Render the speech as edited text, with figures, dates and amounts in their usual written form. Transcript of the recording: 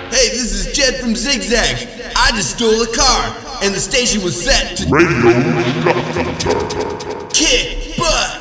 Hey, this is Jed from Zigzag. I just stole a car, and the station was set to Radio Shotgunter. kick butt.